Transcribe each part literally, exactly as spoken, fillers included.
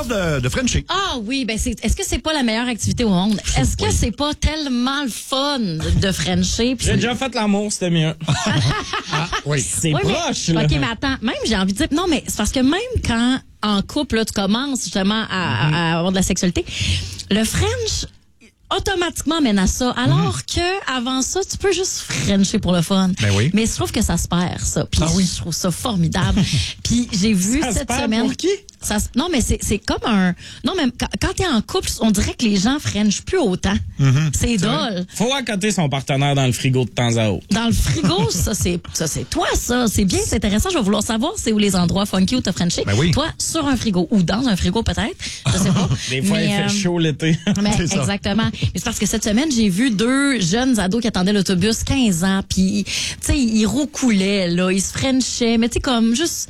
parle de, de Frenchie. Ah oui, ben c'est, est-ce que c'est pas la meilleure activité au monde? Est-ce que oui. c'est pas tellement le fun de Frencher? J'ai déjà fait l'amour, c'était mieux. Ah, oui. C'est oui, proche, mais, là. OK, mais attends, même j'ai envie de dire, non, mais c'est parce que même quand en couple, là, tu commences justement à, mm-hmm. à avoir de la sexualité, le French automatiquement mène à ça. Alors mm-hmm. que avant ça, tu peux juste Frencher pour le fun. Ben oui. Mais je trouve que ça se perd, ça. Puis ah oui. je trouve ça formidable. Puis j'ai vu ça cette se perd semaine. Pour qui? Ça, non, mais c'est, c'est comme un... Non, mais quand, quand t'es en couple, on dirait que les gens frenchent plus autant. Mm-hmm. C'est drôle. Faut accoter son partenaire dans le frigo de temps à autre. Dans le frigo, ça, c'est ça c'est toi, ça. C'est bien, c'est intéressant. Je vais vouloir savoir c'est où les endroits funky où t'as frenché. Ben oui. Toi, sur un frigo ou dans un frigo, peut-être. Je sais pas. Des fois, mais, il fait euh, chaud l'été. Mais exactement. Mais c'est parce que cette semaine, j'ai vu deux jeunes ados qui attendaient l'autobus, quinze ans, puis, tu sais, ils roucoulaient, là, ils se frenchaient, mais tu sais, comme juste...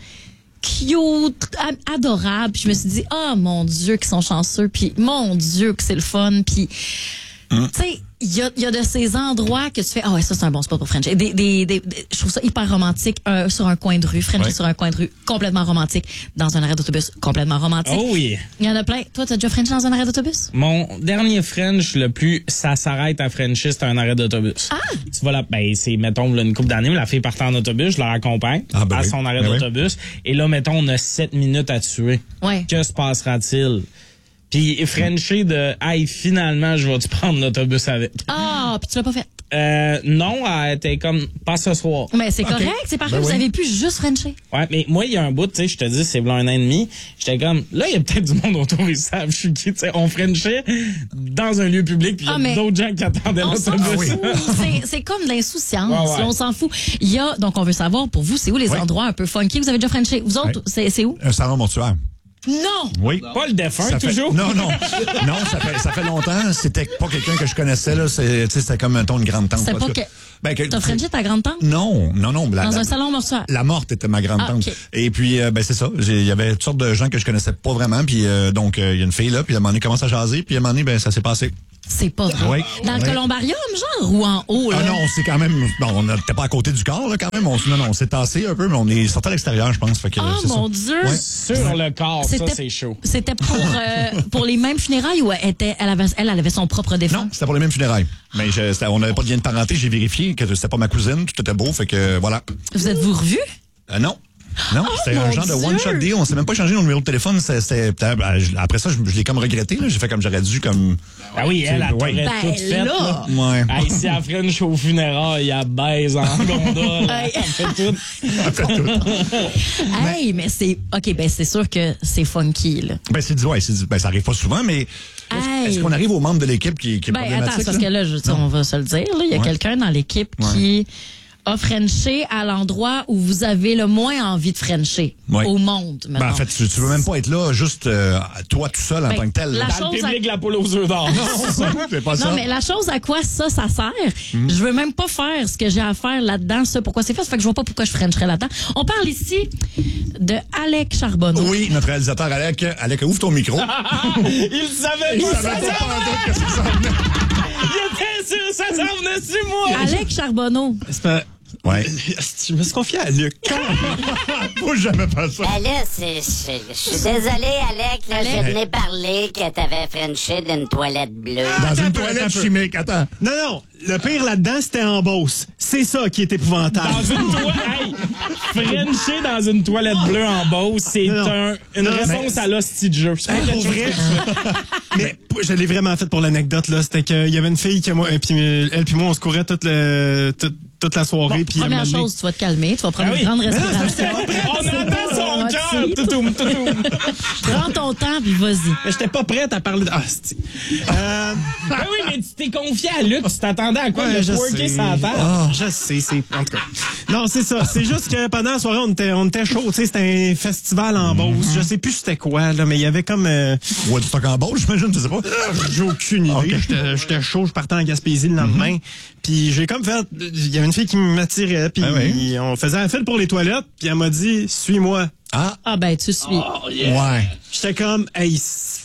cute, adorable. Puis je me suis dit, ah, oh, mon Dieu, qu'ils sont chanceux. Puis mon Dieu, que c'est le fun. Puis, mm. tu sais, il y a, y a de ces endroits que tu fais, ah oh, ouais, ça, c'est un bon spot pour Frencher. Des, des, des, des, je trouve ça hyper romantique euh, sur un coin de rue. Frencher ouais. sur un coin de rue, complètement romantique. Dans un arrêt d'autobus, complètement romantique. Oh oui. Il y en a plein. Toi, t'as déjà Frenché dans un arrêt d'autobus? Mon dernier French, le plus, ça s'arrête à Frencher, c'est un arrêt d'autobus. Ah! Tu vas là, ben, c'est, mettons, là, une couple d'années, la fille partait en autobus, je la raccompagne ah, ben à oui. son arrêt ben d'autobus. Oui. Et là, mettons, on a sept minutes à tuer. Ouais. Que se passera-t-il? Puis Frencher de, hey, finalement, je vais-tu prendre l'autobus avec? Ah, puis tu l'as pas fait? Euh, non, elle était comme, pas ce soir. Mais c'est okay. correct, c'est parfait, ben vous oui. avez pu juste Frencher. Ouais, mais moi, il y a un bout, tu sais, je te dis, c'est blanc un an et demi. J'étais comme, là, il y a peut-être du monde autour, ils savent, je suis qui, tu sais, on Frenchait dans un lieu public, puis il y a ah, mais d'autres gens qui attendaient l'autobus. Ah, oui. c'est, c'est comme de l'insouciance, ouais, ouais. on s'en fout. Il y a, donc on veut savoir, pour vous, c'est où les ouais. endroits un peu funky? Vous avez déjà Frenché? Vous autres, ouais. c'est, c'est où? Un salon mortuaire. Non! Oui. Pas le défunt, ça toujours? Fait, non, non. Non, ça fait, ça fait longtemps. C'était pas quelqu'un que je connaissais, là. C'est, c'était comme un ton de grande tante. C'était pas que... Ben, que... T'as Frenché ta grande tante? Non, non, non. La, Dans la, un salon mortuaire? La morte était ma grande tante. Ah, okay. Et puis, euh, ben, c'est ça. Il y avait toutes sortes de gens que je connaissais pas vraiment. Puis, euh, donc, il euh, y a une fille, là. Puis, à un moment donné, commence à jaser. Puis, à un moment donné, ben, ça s'est passé. C'est pas vrai. Oui, dans oui. le columbarium, genre, ou en haut, là? Ah non, c'est quand même... Non, on n'était pas à côté du corps, là, quand même. On, non, non, on s'est tassé un peu, mais on est sorti à l'extérieur, je pense. Fait que, oh, c'est mon ça. Dieu! Ouais. Sur le corps, c'était, ça, c'est chaud. C'était pour, euh, pour les mêmes funérailles ou elle, était, elle, avait, elle, elle avait son propre défunt? Non, c'était pour les mêmes funérailles. Mais je, on n'avait pas de lien de parenté. J'ai vérifié que c'était pas ma cousine. Tout était beau, fait que, voilà. Vous êtes-vous revus? Euh, non. Non, oh, c'était un genre Dieu. de one-shot deal. On s'est même pas changé nos numéros de téléphone. C'était, après ça, je, je l'ai comme regretté. Là. J'ai fait comme j'aurais dû. comme. Ah oui, elle, elle ouais. ben toute faite. Là. Ouais. Hey, si elle French au funérailles, elle baise en gondole. Elle fait tout. Elle fait tout. Hey, mais c'est... OK, ben c'est sûr que c'est funky, là. Ben, c'est dit, ouais, c'est dit, ben, ça arrive pas souvent, mais... Hey. Est-ce qu'on arrive aux membres de l'équipe qui, qui est ben, problématique? Attends, parce que là, je, on va se le dire, là, il y a ouais. quelqu'un dans l'équipe ouais. qui... a Frenché à l'endroit où vous avez le moins envie de Frencher oui. au monde. Ben, en fait, tu, tu veux même pas être là, juste euh, toi tout seul en ben, tant que tel. Dans le public, à... la poule aux œufs d'or. Non, c'est pas ça. Non, mais la chose à quoi ça, ça sert, mm. je veux même pas faire ce que j'ai à faire là-dedans, ça, pourquoi c'est fait, ça fait que je vois pas pourquoi je Frencherais là-dedans. On parle ici de Alec Charbonneau. Oui, notre réalisateur Alec. Alec, ouvre ton micro. Il savait Il pas savait ça. pas en que ça venait. Il était sûr ça s'en venait sur moi. Alec Charbonneau. C'est pas... Ouais. Je me suis confié à Luc. Faut jamais faire ça. Ben là, c'est, c'est, je suis désolé, Alec, là, Alec. je venais parler que t'avais Frenché d'une toilette bleue. Dans attends une un peu, toilette attends chimique, attends. Non, non, le pire là-dedans, c'était en Beauce. C'est ça qui est épouvantable. Dans une toilette, hey, Frencher dans une toilette bleue en Beauce, c'est non, un, une non, réponse mais... à l'hostie de jeu. Hey, pour vrai. Mais je l'ai vraiment fait pour l'anecdote, là. C'était qu'il y avait une fille, que moi, puis elle puis moi, on se courait toute, le, toute, toute la soirée. Bon, puis première chose, tu vas te calmer, tu vas prendre ah, une oui. grande respiration. On entend son cœur. Toutoum, toutoum. Prends ton temps, puis vas-y. Mais j'étais pas prête à parler de... Ah, c'est... Euh... Ben oui, mais tu t'es confié à Luc, tu t'attendais à quoi? Ouais, de twerker sa table? Oh, je sais, c'est... En tout cas. Non, c'est ça. C'est juste que pendant la soirée, on était, on était chaud. Tu sais, c'était un festival en Beauce. Mm-hmm. Je sais plus c'était quoi, là, mais il y avait comme... Euh... Ouais, du stock en Beauce, j'imagine, tu sais pas? J'ai aucune idée. Okay. J'étais, j'étais chaud, je partais en Gaspésie le lendemain. Mm-hmm. Puis j'ai comme fait... Il y avait une fille qui m'attirait, puis ah oui. on faisait un fil pour les toilettes, puis elle m'a dit « Suis-moi ». Ah. Ah ben, tu suis. Oh, yeah. Ouais. J'étais comme, hey,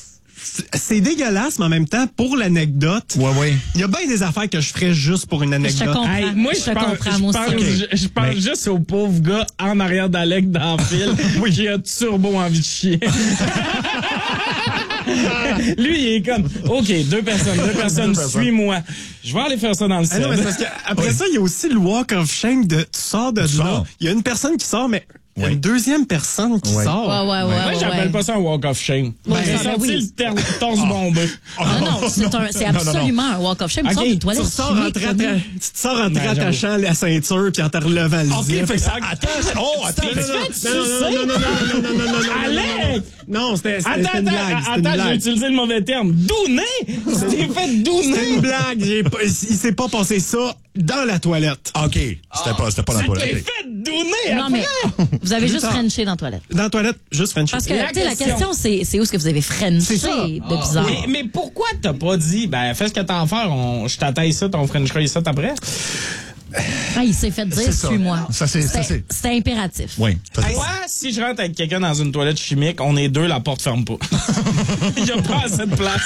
c'est dégueulasse, mais en même temps, pour l'anecdote, ouais, ouais. il y a bien des affaires que je ferais juste pour une anecdote. Je te comprends. Hey, moi, je, je, pense, comprends, je, moi pense, okay. je, je pense mais... juste au pauvre gars en arrière d'Alec dans le fil oui. qui a turbo envie de chier. Lui, il est comme, OK, deux personnes, deux personnes, suis-moi. Je vais aller faire ça dans le ciel. Ah non, mais parce que après oui. ça, il y a aussi le walk of shame de tu sors de tu là. Sors. Il y a une personne qui sort, mais il y a oui. une deuxième personne qui oui. sort. Ouais, ouais, ouais. Moi, ouais, j'appelle ouais. pas ça un walk of shame. Ben, J'ai ben, sorti oui. le ter- torse bombé. Non, non, c'est, un, c'est absolument un walk of shame. Okay. Tu sors d'une toilette Tu sors en chimique, tra- tra- tu te sors en te rattachant la ceinture puis en te relevant le zip. OK, fait que ça... Attends, oh, attends. Tu Non, non, non, non, non, non, non, non, non, Alex! Non, c'était c'était Attends, une blague. attends, C'était une attends, j'ai blague. utilisé le mauvais terme. Douné! C'était fait C'était douné! une blague. J'ai pas- Il s'est pas passé ça dans la toilette. OK, c'était pas, c'était pas dans la C'était toilette. fait douné Non, après! mais vous avez juste tard. frenché dans la toilette. Dans la toilette, juste French. Parce que, La tu sais, la question- question, c'est, c'est où est-ce que vous avez frenché C'est ça. de bizarre? Mais, mais pourquoi t'as pas dit, ben, fais ce que t'as à faire, on, je t'attaille ça, ton French fry ça après? Ah, il s'est fait dire, C'est ça. suis-moi. Ça, c'est- ça, C'était, c'est- c'était impératif. Oui. ça, c'est- Moi, si je rentre avec quelqu'un dans une toilette chimique, on est deux, la porte ferme pas. Il y a pas assez de place.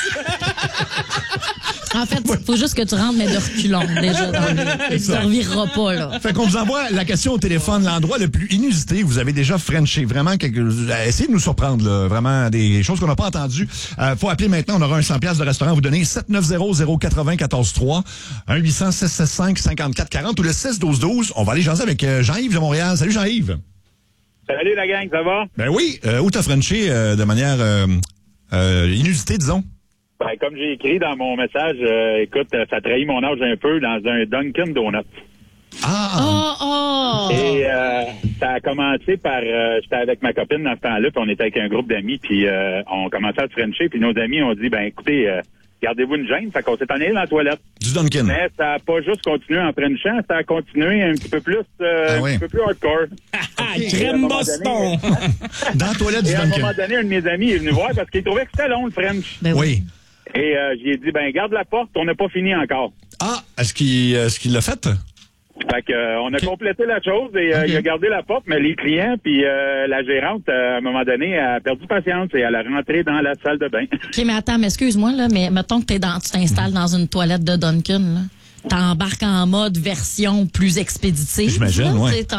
En fait, il faut juste que tu rentres, mais de reculons, déjà, dans le Tu ne revireras pas, là. Fait qu'on vous envoie la question au téléphone, l'endroit le plus inusité. Vous avez déjà frenché. Vraiment, quelque... essayez de nous surprendre, là. Vraiment, des choses qu'on n'a pas entendues. Euh, faut appeler maintenant. On aura un cent piastres de restaurant à vous donner. sept neuf zéro zéro quatre zéro quatorze trois, un huit cents six cent soixante-cinq cinquante-quatre quarante ou le six douze douze. On va aller jaser avec euh, Jean-Yves de Montréal. Salut, Jean-Yves. Salut la gang, ça va? Ben oui. Euh, où t'as frenché euh, de manière euh, euh, inusitée, disons? Ben, comme j'ai écrit dans mon message, euh, écoute, ça trahit mon âge un peu dans un Dunkin' Donuts. Ah! Oh, oh! Et euh, ça a commencé par... Euh, j'étais avec ma copine dans ce temps-là, puis on était avec un groupe d'amis, puis euh, on commençait à se frencher, puis nos amis ont dit, ben écoutez, euh, gardez-vous une gêne, fait qu'on s'est en allé dans la toilette. Du Dunkin'. Mais ça n'a pas juste continué en frenchant, ça a continué un petit peu plus, euh, Ah oui. un petit peu plus hardcore. Ah, Et à un crème moment Boston! Dans la toilette du Et à un moment Dunkin'. donné, un de mes amis est venu voir parce qu'il trouvait que c'était long, le French. Ben oui. Oui. Et euh, j'ai dit, ben garde la porte, on n'a pas fini encore. Ah! Est-ce qu'il, est-ce qu'il l'a fait? Fait que, euh, on a complété la chose et euh, Okay. il a gardé la porte, mais les clients puis euh, la gérante, euh, à un moment donné, a perdu patience et elle a rentré dans la salle de bain. OK, mais attends, mais excuse-moi, là, mais mettons que t'es dans, tu t'installes dans une toilette de Dunkin', là. T'embarques en mode version plus expéditive. J'imagine, là, ouais. tu sais,